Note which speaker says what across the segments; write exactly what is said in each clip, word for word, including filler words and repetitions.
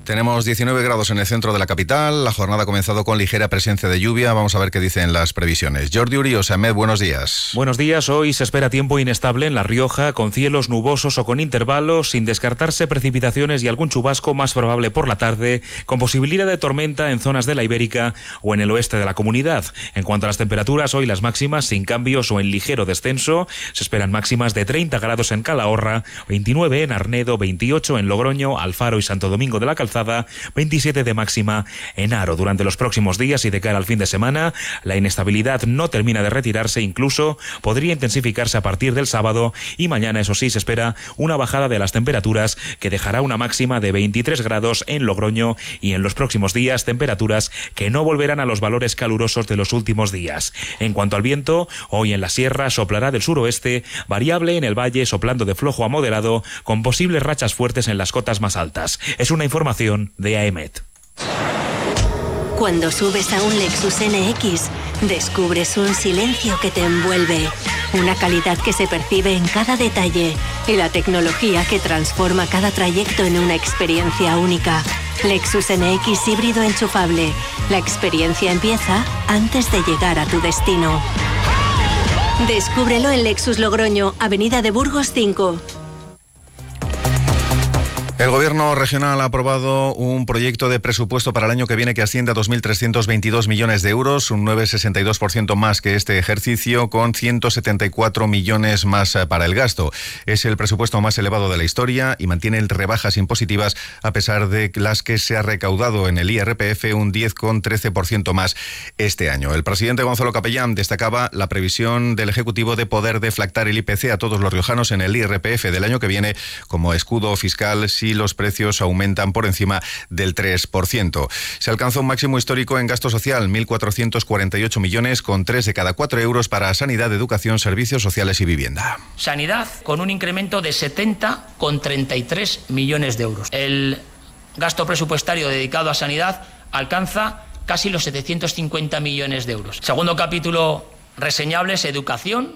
Speaker 1: Tenemos diecinueve grados en el centro de la capital. La jornada ha comenzado con ligera presencia de lluvia. Vamos a ver qué dicen las previsiones. Jordi Urios, Ahmed, buenos días.
Speaker 2: Buenos días. Hoy se espera tiempo inestable en La Rioja, con cielos nubosos o con intervalos, sin descartarse precipitaciones y algún chubasco más probable por la tarde, con posibilidad de tormenta en zonas de la Ibérica o en el oeste de la comunidad. En cuanto a las temperaturas, hoy las máximas sin cambios o en ligero descenso. Se esperan máximas de treinta grados en Calahorra, veintinueve en Arnedo, veintiocho en Logroño, Alfaro y Santo Domingo de la Calzada, veintisiete de máxima en Haro. Durante los próximos días y de cara al fin de semana, la inestabilidad no termina de retirarse, incluso podría intensificarse a partir del sábado, y mañana, eso sí, se espera una bajada de las temperaturas que dejará una máxima de veintitrés grados en Logroño, y en los próximos días temperaturas que no volverán a los valores calurosos de los últimos días. En cuanto al viento, hoy en la sierra soplará del suroeste, variable en el valle, soplando de flojo a moderado, con posibles rachas fuertes en las cotas más altas. Es una información de A E M E T.
Speaker 3: Cuando subes a un Lexus N X, descubres un silencio que te envuelve, una calidad que se percibe en cada detalle y la tecnología que transforma cada trayecto en una experiencia única. Lexus N X híbrido enchufable. La experiencia empieza antes de llegar a tu destino. Descúbrelo en Lexus Logroño, Avenida de Burgos cinco.
Speaker 1: El Gobierno regional ha aprobado un proyecto de presupuesto para el año que viene que asciende a dos mil trescientos veintidós millones de euros, un nueve coma sesenta y dos por ciento más que este ejercicio, con ciento setenta y cuatro millones más para el gasto. Es el presupuesto más elevado de la historia y mantiene rebajas impositivas a pesar de las que se ha recaudado en el I R P F un diez coma trece por ciento más este año. El presidente Gonzalo Capellán destacaba la previsión del Ejecutivo de poder deflactar el I P C a todos los riojanos en el I R P F del año que viene como escudo fiscal si los precios aumentan por encima del tres por ciento. Se alcanza un máximo histórico en gasto social, mil cuatrocientos cuarenta y ocho millones, con tres de cada cuatro euros para sanidad, educación, servicios sociales y vivienda.
Speaker 4: Sanidad con un incremento de setenta coma treinta y tres millones de euros. El gasto presupuestario dedicado a sanidad alcanza casi los setecientos cincuenta millones de euros. Segundo capítulo reseñable es educación,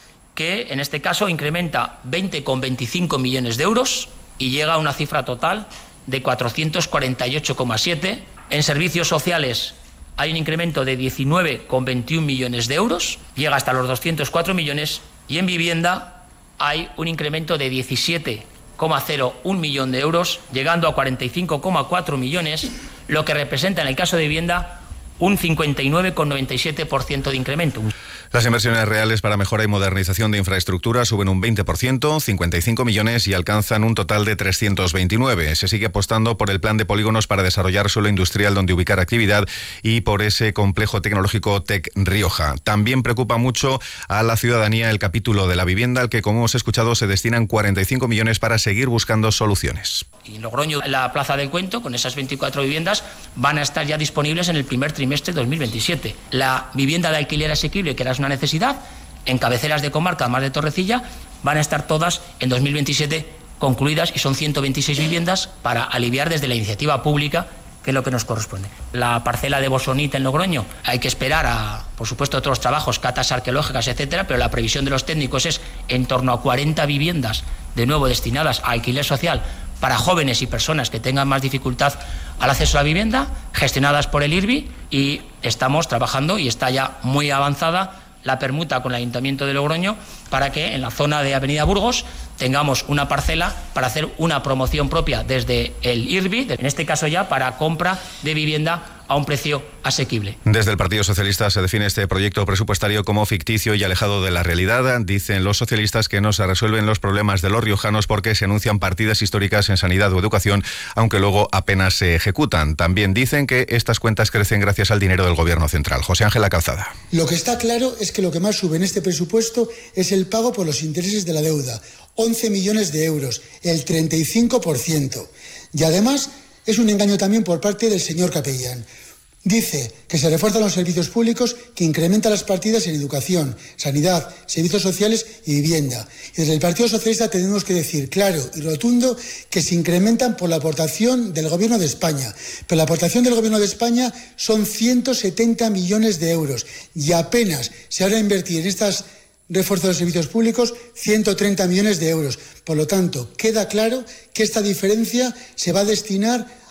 Speaker 4: que en este caso incrementa veinte coma veinticinco millones de euros y llega a una cifra total de cuatrocientos cuarenta y ocho coma siete. En servicios sociales hay un incremento de diecinueve coma veintiuno millones de euros, llega hasta los doscientos cuatro millones, y en vivienda hay un incremento de diecisiete coma cero uno millón de euros, llegando a cuarenta y cinco coma cuatro millones, lo que representa en el caso de vivienda un cincuenta y nueve coma noventa y siete por ciento de incremento.
Speaker 1: Las inversiones reales para mejora y modernización de infraestructura suben un veinte por ciento, cincuenta y cinco millones, y alcanzan un total de trescientos veintinueve. Se sigue apostando por el plan de polígonos para desarrollar suelo industrial donde ubicar actividad y por ese complejo tecnológico Tec Rioja. También preocupa mucho a la ciudadanía el capítulo de la vivienda, al que, como hemos escuchado, se destinan cuarenta y cinco millones para seguir buscando soluciones.
Speaker 4: Y en Logroño, la Plaza del Cuento, con esas veinticuatro viviendas, van a estar ya disponibles en el primer trimestre de dos mil veintisiete. La vivienda de alquiler asequible, que era una necesidad, en cabeceras de comarca, más de Torrecilla, van a estar todas en dos mil veintisiete concluidas, y son ciento veintiséis viviendas para aliviar desde la iniciativa pública, que es lo que nos corresponde. La parcela de Bosonit en Logroño, hay que esperar a, por supuesto, otros trabajos, catas arqueológicas, etcétera, pero la previsión de los técnicos es en torno a cuarenta viviendas, de nuevo destinadas a alquiler social para jóvenes y personas que tengan más dificultad al acceso a la vivienda, gestionadas por el I R B I, y estamos trabajando, y está ya muy avanzada, la permuta con el Ayuntamiento de Logroño para que en la zona de Avenida Burgos tengamos una parcela para hacer una promoción propia desde el I R B I, en este caso ya para compra de vivienda a un precio asequible.
Speaker 1: Desde el Partido Socialista se define este proyecto presupuestario como ficticio y alejado de la realidad. Dicen los socialistas que no se resuelven los problemas de los riojanos porque se anuncian partidas históricas en sanidad o educación, aunque luego apenas se ejecutan. También dicen que estas cuentas crecen gracias al dinero del Gobierno central. José Ángel Calzada.
Speaker 5: Lo que está claro es que lo que más sube en este presupuesto es el pago por los intereses de la deuda, once millones de euros, el treinta y cinco por ciento. Y además es un engaño también por parte del señor Capellán. Dice que se refuerzan los servicios públicos, que incrementa las partidas en educación, sanidad, servicios sociales y vivienda. Y desde el Partido Socialista tenemos que decir claro y rotundo que se incrementan por la aportación del Gobierno de España. Pero la aportación del Gobierno de España son ciento setenta millones de euros y apenas se van a invertir en estas refuerzo de los servicios públicos ciento treinta millones de euros. Por lo tanto, queda claro que esta diferencia se va a destinar